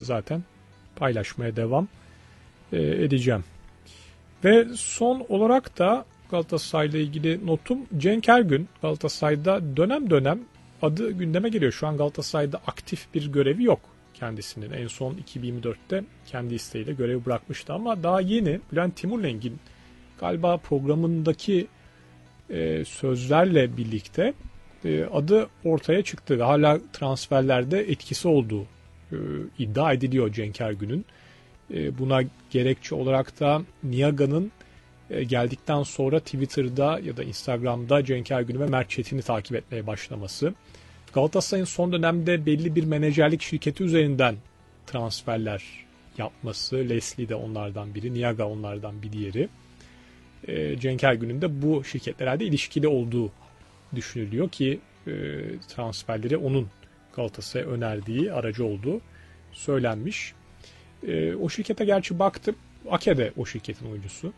zaten paylaşmaya devam edeceğim. Ve son olarak da Galatasaray'la ilgili notum, Cenk Ergün Galatasaray'da dönem dönem adı gündeme geliyor. Şu an Galatasaray'da aktif bir görevi yok kendisinin. En son 2024'te kendi isteğiyle görevi bırakmıştı ama daha yeni Bülent Timurleng'in galiba programındaki sözlerle birlikte adı ortaya çıktı ve hala transferlerde etkisi olduğu iddia ediliyor Cenk Ergün'ün. Buna gerekçe olarak da Niaga'nın geldikten sonra Twitter'da ya da Instagram'da Cenk Ergün'ü ve Mert Çetin'i takip etmeye başlaması. Galatasaray'ın son dönemde belli bir menajerlik şirketi üzerinden transferler yapması. Leslie de onlardan biri, Niaga onlardan bir diğeri. Cenk Ergün'ün de bu şirketlerle ilişkili olduğu düşünülüyor ki transferleri onun Galatasaray'a önerdiği, aracı olduğu söylenmiş. O şirkete gerçi baktım. Ake de o şirketin oyuncusu.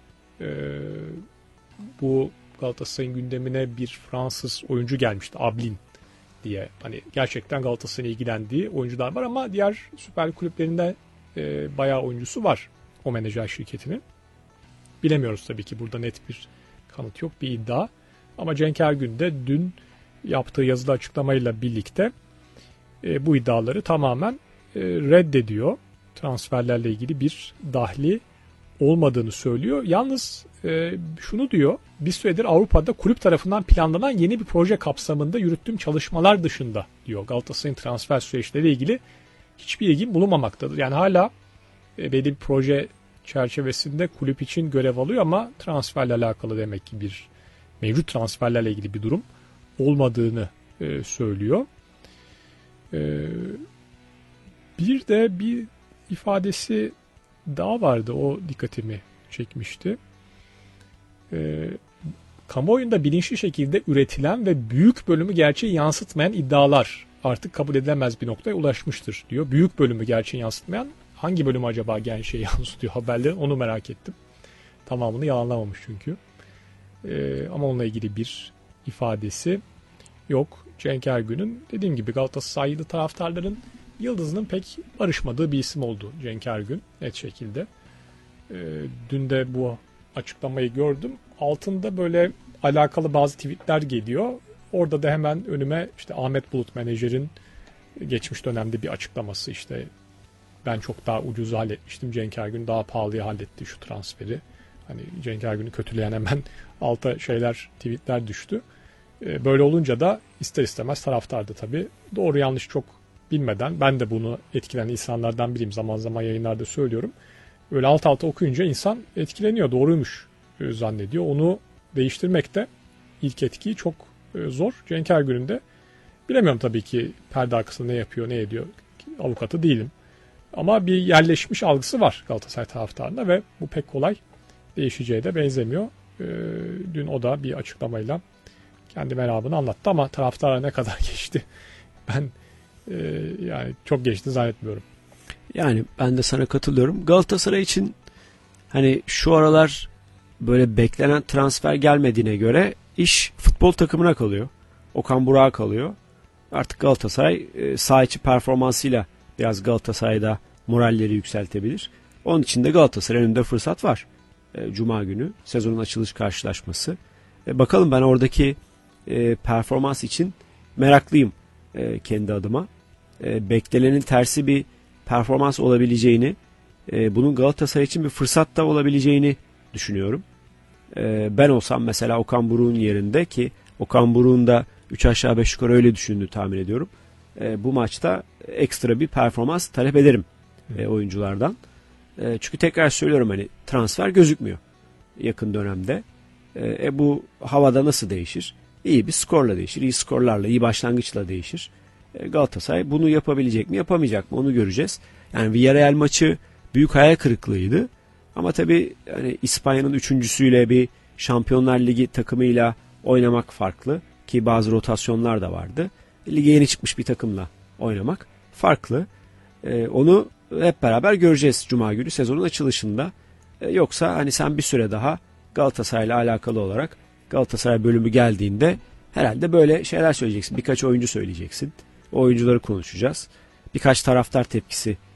Bu Galatasaray'ın gündemine bir Fransız oyuncu gelmişti. Ablin diye. Hani gerçekten Galatasaray'ın ilgilendiği oyuncular var ama diğer Süper Lig kulüplerinde bayağı oyuncusu var o menajer şirketinin. Bilemiyoruz tabii ki, burada net bir kanıt yok, bir iddia. Ama Cenk Ergün de dün yaptığı yazılı açıklamayla birlikte bu iddiaları tamamen reddediyor. Transferlerle ilgili bir dahli olmadığını söylüyor. Yalnız şunu diyor, bir süredir Avrupa'da kulüp tarafından planlanan yeni bir proje kapsamında yürüttüğüm çalışmalar dışında diyor Galatasaray'ın transfer süreçleriyle ilgili hiçbir ilgim bulunmamaktadır. Yani hala belli bir proje çerçevesinde kulüp için görev alıyor ama transferle alakalı demek ki bir mevcut transferlerle ilgili bir durum olmadığını söylüyor. Bir de bir ifadesi daha vardı, o dikkatimi çekmişti. Kamuoyunda bilinçli şekilde üretilen ve büyük bölümü gerçeği yansıtmayan iddialar artık kabul edilemez bir noktaya ulaşmıştır diyor. Büyük bölümü gerçeği yansıtmayan, hangi bölümü acaba gerçeği yansıtıyor haberlerin, onu merak ettim. Tamamını yalanlamamış çünkü. Ama onunla ilgili bir ifadesi yok Cenk Ergün'ün. Dediğim gibi Galatasaraylı taraftarların yıldızının pek barışmadığı bir isim oldu Cenk Ergün net şekilde. Dün de bu açıklamayı gördüm. Altında böyle alakalı bazı tweetler geliyor. Orada da hemen önüme işte Ahmet Bulut menajerin geçmiş dönemde bir açıklaması, işte ben çok daha ucuz halletmiştim, Cenk Ergün daha pahalıya halletti şu transferi. Hani Cenk Ergün'ü kötüleyen hemen alta şeyler, tweetler düştü. Böyle olunca da ister istemez taraftar da tabii doğru yanlış çok bilmeden, ben de bunu etkilenen insanlardan biriyim, zaman zaman yayınlarda söylüyorum. Öyle alt alta okuyunca insan etkileniyor, doğruymuş zannediyor. Onu değiştirmek de ilk etkiyi çok zor. Cenk Ergün'ün de bilemiyorum tabii ki perde arkasında ne yapıyor, ne ediyor, avukatı değilim. Ama bir yerleşmiş algısı var Galatasaray taraftarında ve bu pek kolay değişeceğe de benzemiyor. Dün o da bir açıklamayla kendi meramını anlattı ama taraftara ne kadar geçti ben yani çok geçti zannetmiyorum. Yani ben de sana katılıyorum. Galatasaray için hani şu aralar böyle beklenen transfer gelmediğine göre iş futbol takımına kalıyor. Okan Burak'a kalıyor. Artık Galatasaray saha içi performansıyla biraz Galatasaray'da moralleri yükseltebilir. Onun için de Galatasaray önünde fırsat var. Cuma günü sezonun açılış karşılaşması. Bakalım, ben oradaki performans için meraklıyım kendi adıma. Beklenenin tersi bir performans olabileceğini, bunun Galatasaray için bir fırsat da olabileceğini düşünüyorum. Ben olsam mesela Okan Buruk'un yerinde, ki Okan Buruk'un da 3 aşağı 5 yukarı öyle düşündüğünü tahmin ediyorum. Bu maçta ekstra bir performans talep ederim oyunculardan. Çünkü tekrar söylüyorum, hani transfer gözükmüyor yakın dönemde. Bu havada nasıl değişir? İyi bir skorla değişir, iyi skorlarla, iyi başlangıçla değişir. Galatasaray bunu yapabilecek mi, yapamayacak mı, onu göreceğiz. Yani Villarreal maçı büyük hayal kırıklığıydı. Ama tabii hani İspanya'nın üçüncüsüyle bir Şampiyonlar Ligi takımıyla oynamak farklı, ki bazı rotasyonlar da vardı. Lige yeni çıkmış bir takımla oynamak farklı. Onu hep beraber göreceğiz Cuma günü sezonun açılışında. Yoksa hani sen bir süre daha Galatasaray'la alakalı olarak Galatasaray bölümü geldiğinde herhalde böyle şeyler söyleyeceksin. Birkaç oyuncu söyleyeceksin. O oyuncuları konuşacağız. Birkaç taraftar tepkisi